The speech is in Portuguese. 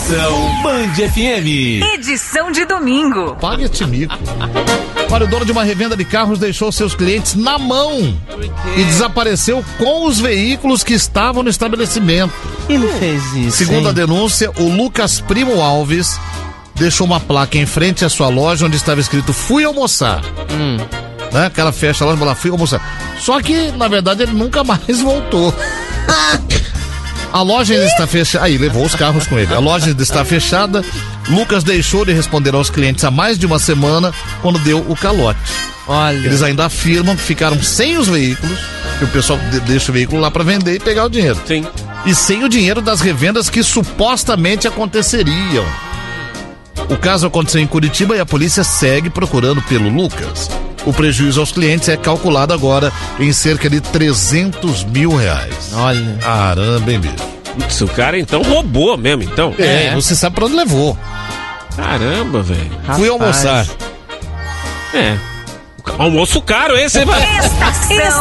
Moção Band FM. Edição de domingo. Pague este mico. Olha, o dono de uma revenda de carros deixou seus clientes na mão e desapareceu com os veículos que estavam no estabelecimento. Ele fez isso. Segundo a denúncia, o Lucas Primo Alves deixou uma placa em frente à sua loja onde estava escrito "Fui almoçar". Né? Aquela fecha a loja, lá, "Fui almoçar". Só que, na verdade, ele nunca mais voltou. A loja ainda está fechada. Aí, levou os carros com ele. A loja ainda está fechada. Lucas deixou de responder aos clientes há mais de uma semana quando deu o calote. Olha. Eles ainda afirmam que ficaram sem os veículos, que o pessoal deixa o veículo lá para vender e pegar o dinheiro. Sim. E sem o dinheiro das revendas que supostamente aconteceriam. O caso aconteceu em Curitiba e a polícia segue procurando pelo Lucas. O prejuízo aos clientes é calculado agora em cerca de R$300 mil. Olha. Caramba, hein, bicho? Putz, o cara então roubou mesmo, então. Você sabe pra onde levou. Caramba, velho. Fui almoçar. Almoço caro esse, vai. Estação